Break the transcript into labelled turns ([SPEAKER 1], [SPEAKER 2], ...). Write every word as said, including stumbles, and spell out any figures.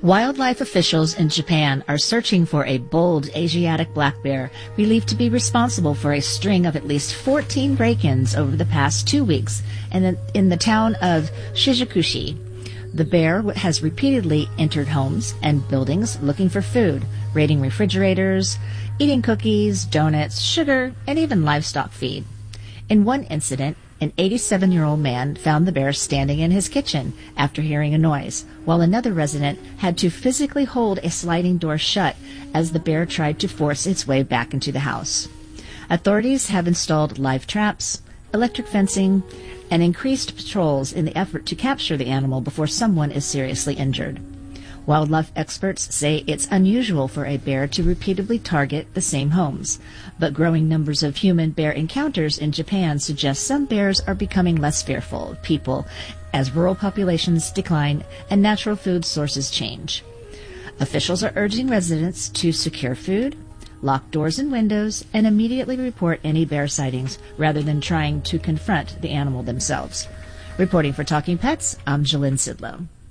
[SPEAKER 1] Wildlife officials in Japan are searching for a bold Asiatic black bear believed to be responsible for a string of at least fourteen break-ins over the past two weeks in, in the town of Shizukushi. The bear has repeatedly entered homes and buildings looking for food, raiding refrigerators, eating cookies, donuts, sugar, and even livestock feed. In one incident, an eighty-seven-year-old man found the bear standing in his kitchen after hearing a noise, while another resident had to physically hold a sliding door shut as the bear tried to force its way back into the house. Authorities have installed live traps, electric fencing, and increased patrols in the effort to capture the animal before someone is seriously injured. Wildlife experts say it's unusual for a bear to repeatedly target the same homes, but growing numbers of human-bear encounters in Japan suggest some bears are becoming less fearful of people as rural populations decline and natural food sources change. Officials are urging residents to secure food, lock doors and windows, and immediately report any bear sightings rather than trying to confront the animal themselves. Reporting for Talking Pets, I'm Jalynn Sidlow.